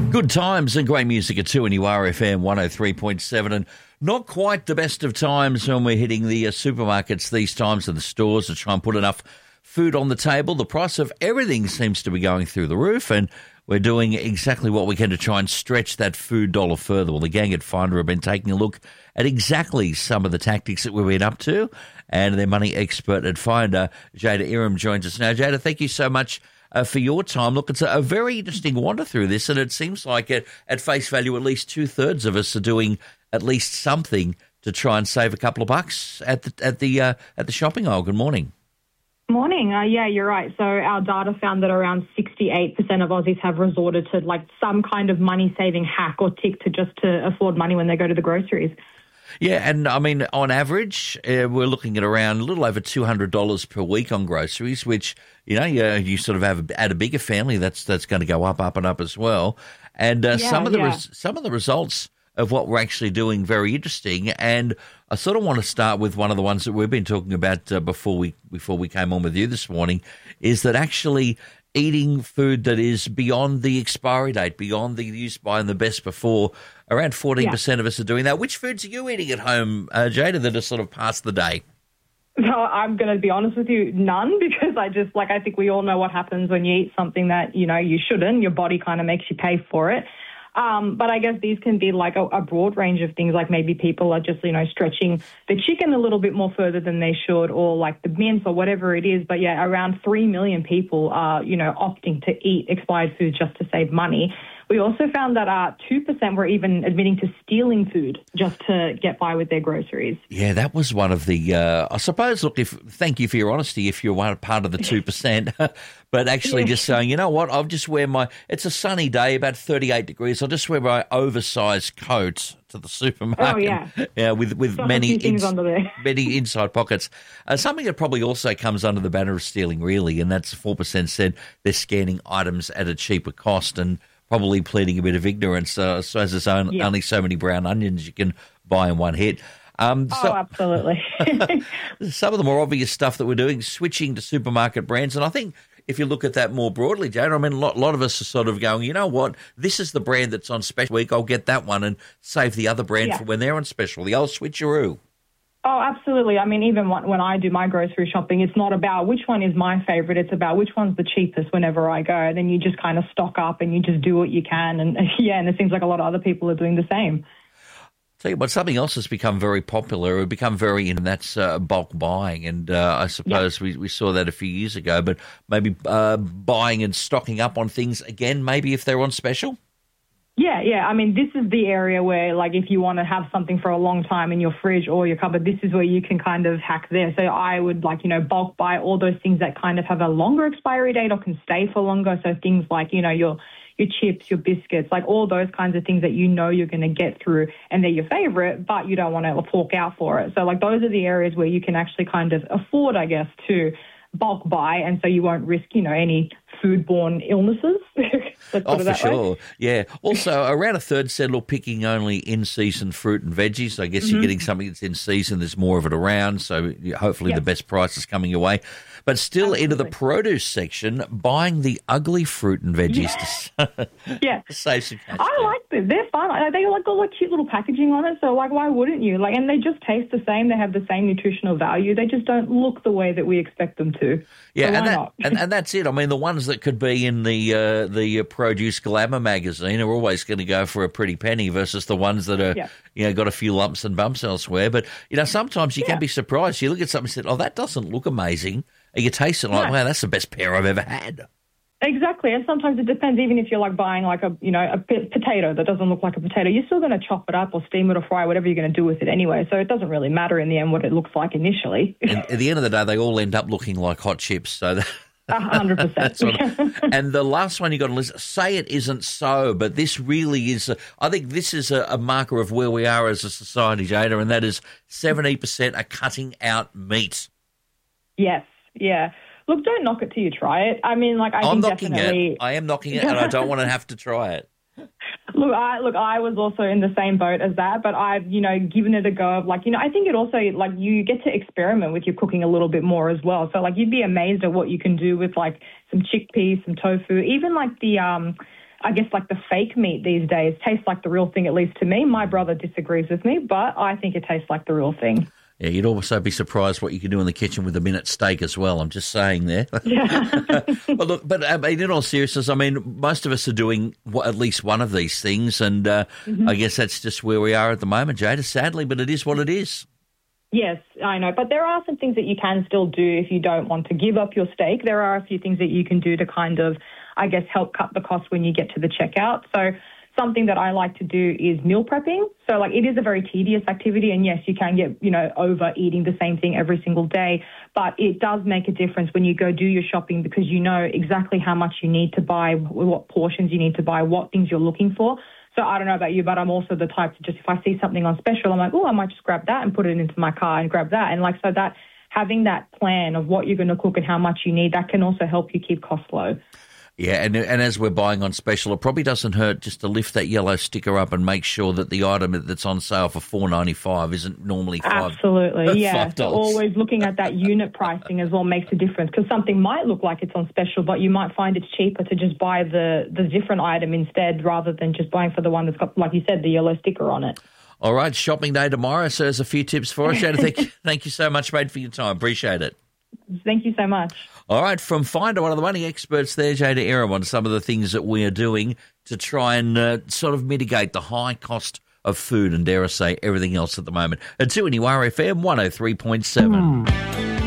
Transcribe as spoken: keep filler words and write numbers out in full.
Good times and great music at two and U R F M one oh three point seven, and not quite the best of times when we're hitting the uh, supermarkets these times and the stores to try and put enough food on the table. The price of everything seems to be going through the roof, and we're doing exactly what we can to try and stretch that food dollar further. Well, the gang at Finder have been taking a look at exactly some of the tactics that we've been up to, and their money expert at Finder, Jada Iram, joins us now. Jada, thank you so much Uh, for your time. Look, it's a, a very interesting wander through this, and it seems like at, at face value at least two-thirds of us are doing at least something to try and save a couple of bucks at the at the uh, at the shopping aisle. Good morning. Morning. Uh, yeah, you're right. So our data found that around sixty-eight percent of Aussies have resorted to like some kind of money-saving hack or tick to just to afford money when they go to the groceries. Yeah, and I mean, on average, uh, we're looking at around a little over two hundred dollars per week on groceries, which, you know, you, you sort of have a, add a bigger family, that's that's going to go up, up and up as well. And uh, Yeah, some of the yeah. res- some of the results of what we're actually doing very interesting. And I sort of want to start with one of the ones that we've been talking about uh, before we before we came on with you this morning, is that actually eating food that is beyond the expiry date, beyond the use by and the best before. Around fourteen percent of us are doing that. Which foods are you eating at home, uh, Jada, that are sort of past the day? No, I'm going to be honest with you, none, because I just, like, I think we all know what happens when you eat something that, you know, you shouldn't. Your body kind of makes you pay for it. Um, but I guess these can be like a, a broad range of things, like maybe people are just, you know, stretching the chicken a little bit more further than they should, or like the mince or whatever it is. But yeah, around three million people are, you know, opting to eat expired foods just to save money. We also found that uh, two percent were even admitting to stealing food just to get by with their groceries. Yeah, that was one of the, uh, I suppose, look, if thank you for your honesty if you're one part of the two percent, but actually just saying, you know what, I'll just wear my, it's a sunny day, about thirty-eight degrees, I'll just wear my oversized coat to the supermarket. Oh, yeah. Yeah, with, with Got a many, few things ins- under there. many inside pockets. Uh, something that probably also comes under the banner of stealing, really, and that's four percent said they're scanning items at a cheaper cost, and probably pleading a bit of ignorance. Uh, so as there's only, Yeah. only so many brown onions you can buy in one hit. Um, Oh, so, absolutely. some of the more obvious stuff that we're doing, switching to supermarket brands. And I think if you look at that more broadly, Jada, I mean, a lot, lot of us are sort of going, you know what, this is the brand that's on special week, I'll get that one and save the other brand Yeah. for when they're on special, the old switcheroo. Oh, absolutely. I mean, even when when I do my grocery shopping, it's not about which one is my favorite. It's about which one's the cheapest whenever I go. And then you just kind of stock up and you just do what you can. And yeah, and it seems like a lot of other people are doing the same. Tell you what, something else has become very popular, it's become very, and that's uh, bulk buying. And uh, I suppose we, we saw that a few years ago, but maybe uh, buying and stocking up on things again, maybe if they're on special? Yeah, yeah. I mean, this is the area where, like, if you want to have something for a long time in your fridge or your cupboard, this is where you can kind of hack there. So I would, like, you know, bulk buy all those things that kind of have a longer expiry date or can stay for longer. So things like, you know, your your chips, your biscuits, like all those kinds of things that you know you're going to get through and they're your favorite, but you don't want to fork out for it. So, like, those are the areas where you can actually kind of afford, I guess, to bulk buy, and so you won't risk, you know, any foodborne illnesses. Let's Oh, put it for that way. sure. Yeah. Also, around a third said, look, picking only in-season fruit and veggies. I guess Mm-hmm. you're getting something that's in season. There's more of it around, so you- hopefully Yep. the best price is coming your way. But still into the Absolutely. produce section, buying the ugly fruit and veggies to, Yeah. to save some cash. I there. like them. They're fun. Like, they like got like cute little packaging on it. So like, why wouldn't you? Like, and they just taste the same. They have the same nutritional value. They just don't look the way that we expect them to. Yeah, so and, why that, not? and and that's it. I mean, the ones that could be in the uh, the uh, Produce Glamour magazine are always going to go for a pretty penny versus the ones that are, Yeah. you know, got a few lumps and bumps elsewhere. But, you know, sometimes you Yeah. can be surprised. You look at something and say, oh, that doesn't look amazing. And you taste it like, No. wow, that's the best pear I've ever had. Exactly, and sometimes it depends. Even if you're like buying like a you know a p- potato that doesn't look like a potato, you're still going to chop it up or steam it or fry whatever you're going to do with it anyway. So it doesn't really matter in the end what it looks like initially. And at the end of the day, they all end up looking like hot chips. So that, A hundred percent. that's what. And the last one you got to listen. Say it isn't so, but this really is. A, I think this is a, a marker of where we are as a society, Jada, and that is seventy percent are cutting out meat. Yes, yeah. Look, don't knock it till you try it. I mean, like I I'm think knocking definitely. it. I am knocking it, and I don't want to have to try it. Look, I look, I was also in the same boat as that, but I've, you know, given it a go of like, you know, I think it also like you get to experiment with your cooking a little bit more as well. So like you'd be amazed at what you can do with like some chickpeas, some tofu, even like the um I guess, like the fake meat these days tastes like the real thing, at least to me. My brother disagrees with me, but I think it tastes like the real thing. Yeah, you'd also be surprised what you can do in the kitchen with a minute steak as well. I'm just saying there. Yeah. Well, look, but uh, in all seriousness, I mean, most of us are doing w- at least one of these things, and uh, mm-hmm. I guess that's just where we are at the moment, Jada, sadly, but it is what it is. Yes, I know. But there are some things that you can still do if you don't want to give up your steak. There are a few things that you can do to kind of, I guess, help cut the cost when you get to the checkout. So something that I like to do is meal prepping. So, like, it is a very tedious activity, and yes, you can get, you know, overeating the same thing every single day, but it does make a difference when you go do your shopping because you know exactly how much you need to buy, what portions you need to buy, what things you're looking for. So I don't know about you, but I'm also the type to just, if I see something on special, I'm like, oh, I might just grab that and put it into my car and grab that. And like, so that having that plan of what you're going to cook and how much you need, that can also help you keep costs low. Yeah, and and as we're buying on special, it probably doesn't hurt just to lift that yellow sticker up and make sure that the item that's on sale for four dollars ninety-five isn't normally five dollars. Absolutely, yeah. So always looking at that unit pricing as well makes a difference because something might look like it's on special, but you might find it's cheaper to just buy the, the different item instead rather than just buying for the one that's got, like you said, the yellow sticker on it. All right, shopping day tomorrow, so there's a few tips for us. Jada, thank you, thank you so much, mate, for your time. Appreciate it. Thank you so much. All right, from Finder, one of the money experts there, Jada Eram, on some of the things that we are doing to try and uh, sort of mitigate the high cost of food and, dare I say, everything else at the moment. At two N U R F M one oh three point seven. Mm.